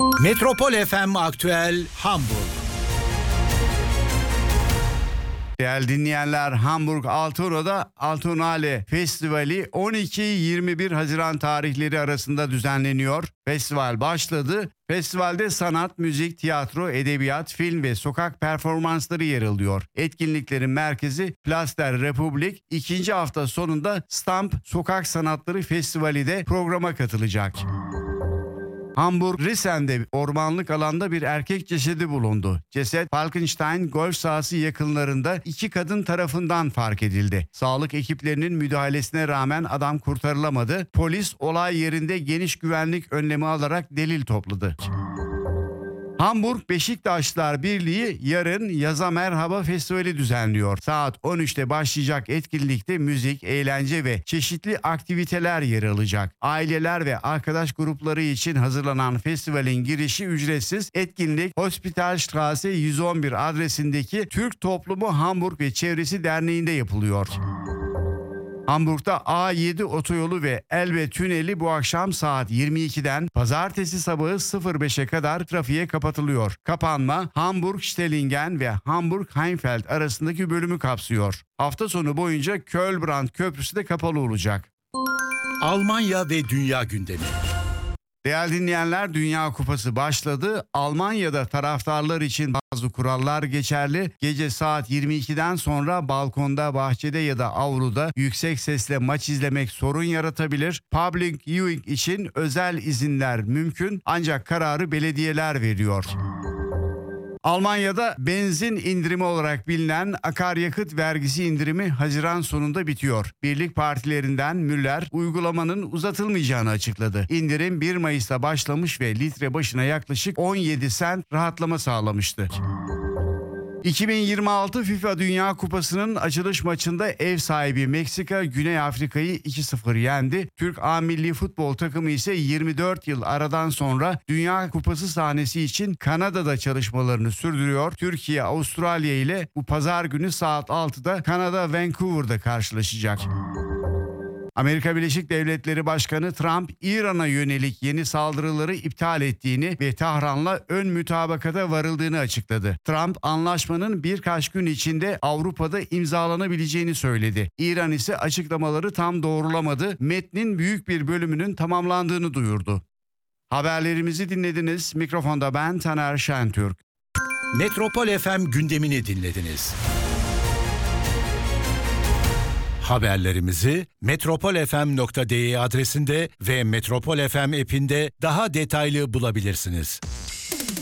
Metropol FM Aktüel Hamburg. Değerli dinleyenler, Hamburg Altoona'da Altonale Festivali 12-21 Haziran tarihleri arasında düzenleniyor. Festival başladı. Festivalde sanat, müzik, tiyatro, edebiyat, film ve sokak performansları yer alıyor. Etkinliklerin merkezi Place der Republik. İkinci hafta sonunda Stamp Sokak Sanatları Festivali de programa katılacak. Hamburg Rissen'de ormanlık alanda bir erkek cesedi bulundu. Ceset Falkenstein golf sahası yakınlarında iki kadın tarafından fark edildi. Sağlık ekiplerinin müdahalesine rağmen adam kurtarılamadı. Polis olay yerinde geniş güvenlik önlemi alarak delil topladı. Hamburg Beşiktaşlılar Birliği yarın Yaza Merhaba Festivali düzenliyor. Saat 13'te başlayacak etkinlikte müzik, eğlence ve çeşitli aktiviteler yer alacak. Aileler ve arkadaş grupları için hazırlanan festivalin girişi ücretsiz. Etkinlik Hospitalstraße 111 adresindeki Türk Toplumu Hamburg ve Çevresi Derneği'nde yapılıyor. Hamburg'da A7 otoyolu ve Elbe tüneli bu akşam saat 22'den pazartesi sabahı 05'e kadar trafiğe kapatılıyor. Kapanma Hamburg-Stellingen ve Hamburg-Heimfeld arasındaki bölümü kapsıyor. Hafta sonu boyunca Kölbrand Köprüsü de kapalı olacak. Almanya ve dünya gündemi. Değerli dinleyenler, Dünya Kupası başladı. Almanya'da taraftarlar için bazı kurallar geçerli. Gece saat 22'den sonra balkonda, bahçede ya da avluda yüksek sesle maç izlemek sorun yaratabilir. Public viewing için özel izinler mümkün ancak kararı belediyeler veriyor. Almanya'da benzin indirimi olarak bilinen akaryakıt vergisi indirimi Haziran sonunda bitiyor. Birlik partilerinden Müller uygulamanın uzatılmayacağını açıkladı. İndirim 1 Mayıs'ta başlamış ve litre başına yaklaşık 17 sent rahatlama sağlamıştı. 2026 FIFA Dünya Kupası'nın açılış maçında ev sahibi Meksika Güney Afrika'yı 2-0 yendi. Türk A milli futbol takımı ise 24 yıl aradan sonra Dünya Kupası sahnesi için Kanada'da çalışmalarını sürdürüyor. Türkiye Avustralya ile bu pazar günü saat 6'da Kanada Vancouver'da karşılaşacak. Amerika Birleşik Devletleri Başkanı Trump, İran'a yönelik yeni saldırıları iptal ettiğini ve Tahran'la ön mütabakata varıldığını açıkladı. Trump, anlaşmanın birkaç gün içinde Avrupa'da imzalanabileceğini söyledi. İran ise açıklamaları tam doğrulamadı, metnin büyük bir bölümünün tamamlandığını duyurdu. Haberlerimizi dinlediniz. Mikrofonda ben Taner Şentürk. Metropol FM gündemini dinlediniz. Haberlerimizi metropolfm.de adresinde ve Metropol FM app'inde daha detaylı bulabilirsiniz.